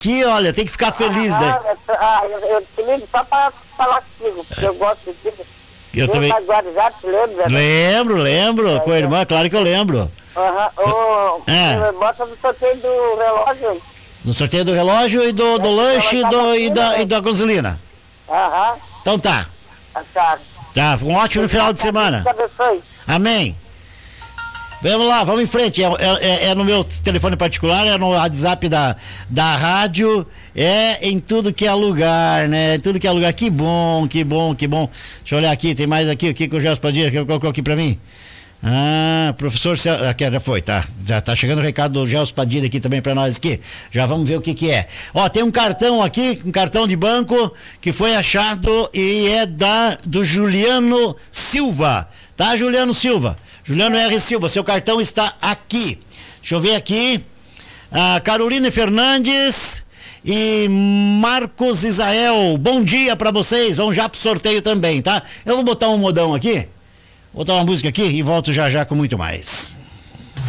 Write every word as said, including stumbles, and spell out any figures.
Que, olha, tem que ficar feliz, ah, né? Ah, eu, eu te ligo só pra falar contigo, porque eu gosto de ti. Eu também. Tá Guarujá, te lembra? Lembro, lembro. É, com a irmã, claro que eu lembro. Aham. Uhum. É. Bota no sorteio do relógio. No sorteio do relógio e do, do É, lanche e, do, e, da, né? e da gasolina. Aham. Então tá. Tá. Tá, um ótimo final de semana. Deus te abençoe. Amém. Vamos lá, vamos em frente. É, é, é no meu telefone particular, é no WhatsApp da, da rádio, é em tudo que é lugar, né? Tudo que é lugar. Que bom, que bom, que bom. Deixa eu olhar aqui, tem mais aqui, o que, que o Gelson Padilha colocou aqui pra mim? Ah, professor Celso, aqui já foi, tá? Já tá chegando o recado do Gelson Padilha aqui também pra nós aqui. Já vamos ver o que que é. Ó, tem um cartão aqui, um cartão de banco que foi achado e é da do Juliano Silva, tá, Juliano Silva? Juliano R. Silva, seu cartão está aqui. Deixa eu ver aqui. A Caroline Fernandes e Marcos Isael. Bom dia pra vocês. Vamos já pro sorteio também, tá? Eu vou botar um modão aqui. Vou botar uma música aqui e volto já já com muito mais.